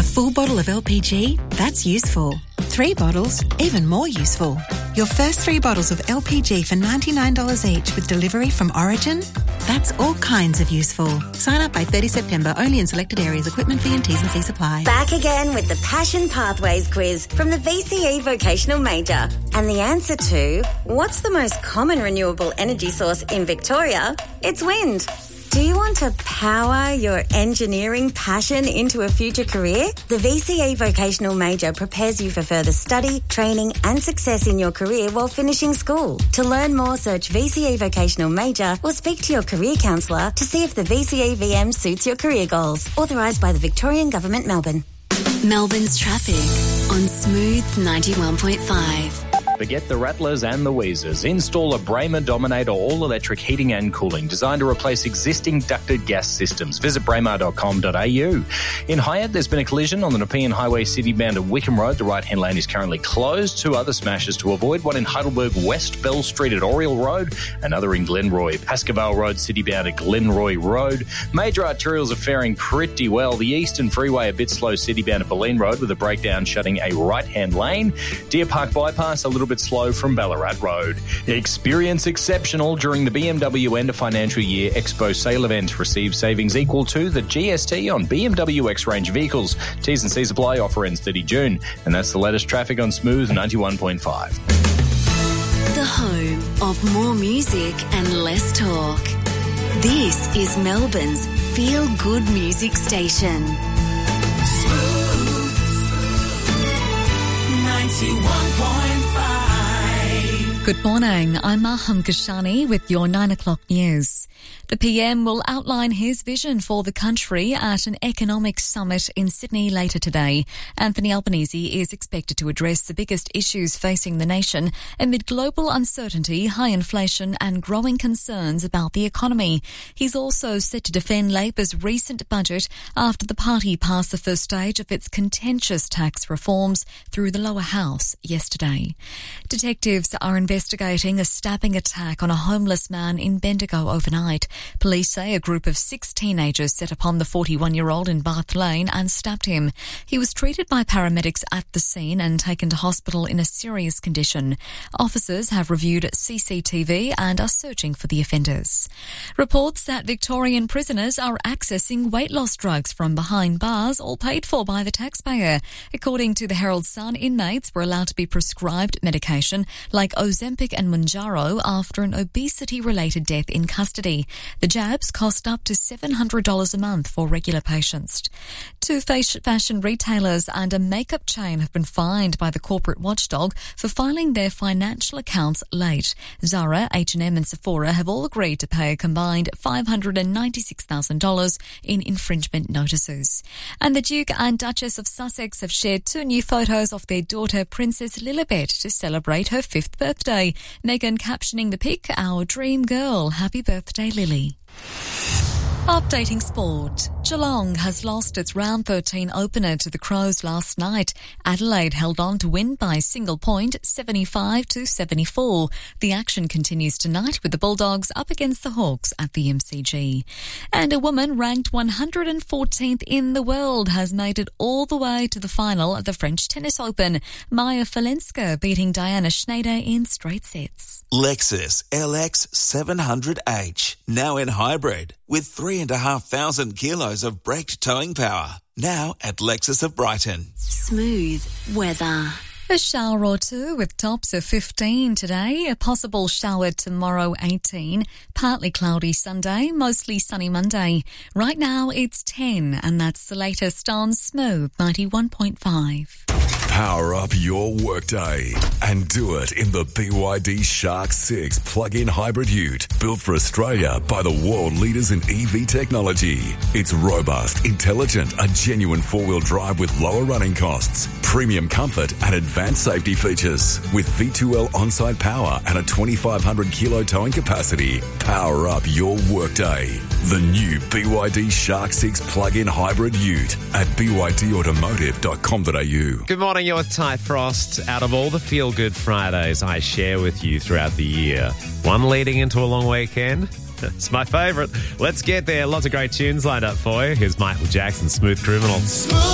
A full bottle of LPG? That's useful. 3 bottles? Even more useful. Your first 3 bottles of LPG for $99 each with delivery from Origin? That's all kinds of useful. Sign up by 30 September, only in selected areas. Equipment fee and T's and C's apply. Back again with the Passion Pathways quiz from the VCE Vocational Major. And the answer to, what's the most common renewable energy source in Victoria? It's wind. Do you want to power your engineering passion into a future career? The VCE Vocational Major prepares you for further study, training and success in your career while finishing school. To learn more, search VCE Vocational Major or speak to your career counsellor to see if the VCE VM suits your career goals. Authorised by the Victorian Government, Melbourne. Melbourne's traffic on Smooth 91.5. Forget the rattlers and the wheezers. Install a Braemar Dominator all-electric heating and cooling designed to replace existing ducted gas systems. Visit braemar.com.au. In Hyatt, there's been a collision on the Nepean Highway city-bound at Wickham Road. The right-hand lane is currently closed. 2 other smashes to avoid, one in Heidelberg West, Bell Street at Oriel Road, another in Glenroy. Pascoe Road city-bound at Glenroy Road. Major arterials are faring pretty well. The Eastern Freeway a bit slow city-bound at Boleyn Road with a breakdown shutting a right-hand lane. Deer Park Bypass a little bit slow from Ballarat Road. Experience exceptional during the BMW End of Financial Year Expo Sale event. Receive savings equal to the GST on BMW X-Range vehicles. T's and C's apply. Offer ends 30 June. And that's the latest traffic on Smooth 91.5. The home of more music and less talk. This is Melbourne's feel-good music station. Smooth 91.5. Good morning, I'm Maham Kashani with your 9 o'clock news. The PM will outline his vision for the country at an economic summit in Sydney later today. Anthony Albanese is expected to address the biggest issues facing the nation amid global uncertainty, high inflation and growing concerns about the economy. He's also set to defend Labor's recent budget after the party passed the first stage of its contentious tax reforms through the lower house yesterday. Detectives are investigating a stabbing attack on a homeless man in Bendigo overnight. Police say a group of 6 teenagers set upon the 41-year-old in Bath Lane and stabbed him. He was treated by paramedics at the scene and taken to hospital in a serious condition. Officers have reviewed CCTV and are searching for the offenders. Reports that Victorian prisoners are accessing weight loss drugs from behind bars, all paid for by the taxpayer. According to the Herald Sun, inmates were allowed to be prescribed medication like Ozempic and Mounjaro after an obesity-related death in custody. The jabs cost up to $700 a month for regular patients. 2 fashion retailers and a makeup chain have been fined by the corporate watchdog for filing their financial accounts late. Zara, H&M and Sephora have all agreed to pay a combined $596,000 in infringement notices. And the Duke and Duchess of Sussex have shared 2 new photos of their daughter Princess Lilibet to celebrate her 5th birthday. Meghan captioning the pic, "Our dream girl. Happy birthday, Lily." Updating sport. Geelong has lost its round 13 opener to the Crows last night. Adelaide held on to win by a single point, 75-74. The action continues tonight with the Bulldogs up against the Hawks at the MCG. And a woman ranked 114th in the world has made it all the way to the final at the French Tennis Open. Maya Falenska beating Diana Schneider in straight sets. Lexus LX 700H, now in hybrid, with 3,500 kilos of braked towing power. Now at Lexus of Brighton. Smooth weather. A shower or 2 with tops of 15 today, a possible shower tomorrow 18, partly cloudy Sunday, mostly sunny Monday. Right now it's 10 and that's the latest on Smooth 91.5. Power up your workday and do it in the BYD Shark 6 plug-in hybrid ute, built for Australia by the world leaders in EV technology. It's robust, intelligent, a genuine 4-wheel drive with lower running costs, premium comfort and advanced safety features. With V2L on-site power and a 2,500 kilo towing capacity, power up your workday. The new BYD Shark 6 plug-in hybrid ute at bydautomotive.com.au. Good morning, you're with Ty Frost. Out of all the feel-good Fridays I share with you throughout the year, one leading into a long weekend, it's my favourite. Let's get there. Lots of great tunes lined up for you. Here's Michael Jackson, Smooth Criminal.